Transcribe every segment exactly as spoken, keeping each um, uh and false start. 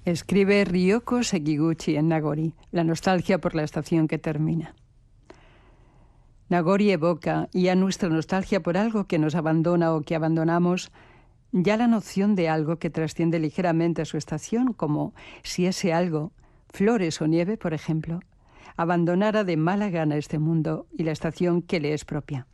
Escribe Ryoko Sekiguchi en Nagori, la nostalgia por la estación que termina. Nagori evoca, y a nuestra nostalgia por algo que nos abandona o que abandonamos, ya la noción de algo que trasciende ligeramente a su estación, como si ese algo, flores o nieve, por ejemplo, abandonara de mala gana este mundo y la estación que le es propia.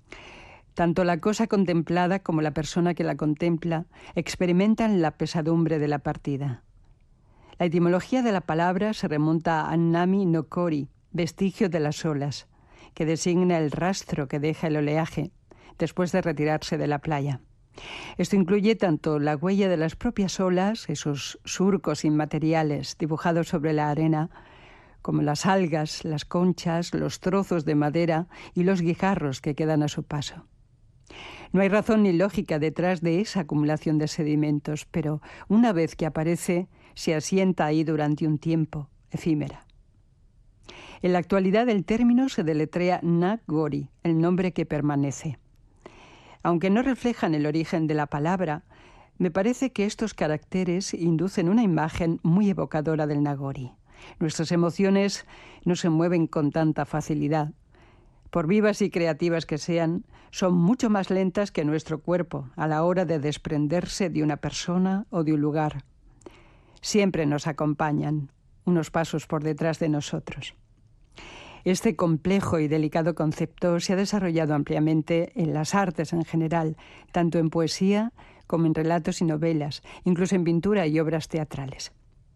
Tanto la cosa contemplada como la persona que la contempla experimentan la pesadumbre de la partida. La etimología de la palabra se remonta a Nami no Kori, vestigio de las olas, que designa el rastro que deja el oleaje después de retirarse de la playa. Esto incluye tanto la huella de las propias olas, esos surcos inmateriales dibujados sobre la arena, como las algas, las conchas, los trozos de madera y los guijarros que quedan a su paso. No hay razón ni lógica detrás de esa acumulación de sedimentos, pero una vez que aparece, se asienta ahí durante un tiempo, efímera. En la actualidad el término se deletrea Nagori, el nombre que permanece. Aunque no reflejan el origen de la palabra, me parece que estos caracteres inducen una imagen muy evocadora del Nagori. Nuestras emociones no se mueven con tanta facilidad. Por vivas y creativas que sean, son mucho más lentas que nuestro cuerpo a la hora de desprenderse de una persona o de un lugar. Siempre nos acompañan, unos pasos por detrás de nosotros. Este complejo y delicado concepto se ha desarrollado ampliamente en las artes en general, tanto en poesía como en relatos y novelas, incluso en pintura y obras teatrales.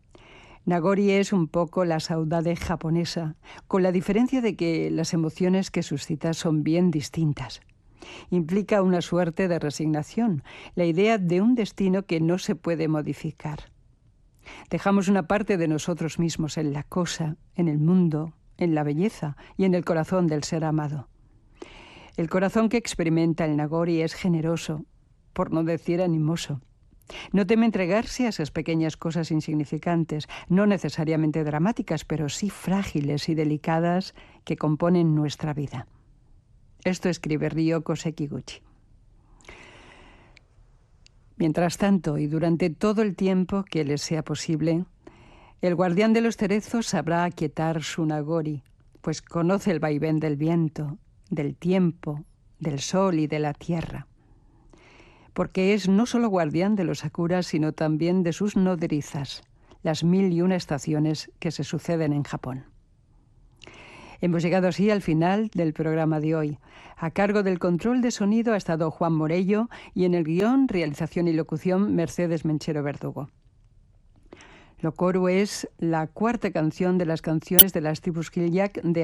Nagori es un poco la saudade japonesa, con la diferencia de que las emociones que suscita son bien distintas. Implica una suerte de resignación, la idea de un destino que no se puede modificar. Dejamos una parte de nosotros mismos en la cosa, en el mundo, en la belleza y en el corazón del ser amado. El corazón que experimenta el Nagori es generoso, por no decir animoso. No teme entregarse a esas pequeñas cosas insignificantes, no necesariamente dramáticas, pero sí frágiles y delicadas que componen nuestra vida. Esto escribe Ryoko Sekiguchi. Mientras tanto, y durante todo el tiempo que les sea posible, el guardián de los cerezos sabrá aquietar su Nagori, pues conoce el vaivén del viento, del tiempo, del sol y de la tierra. Porque es no solo guardián de los sakuras, sino también de sus nodrizas, las mil y una estaciones que se suceden en Japón. Hemos llegado así al final del programa de hoy. A cargo del control de sonido ha estado Juan Morello y en el guión, realización y locución Mercedes Menchero Verdugo. Lokoru es la cuarta canción de las canciones de las tribus Kilyak de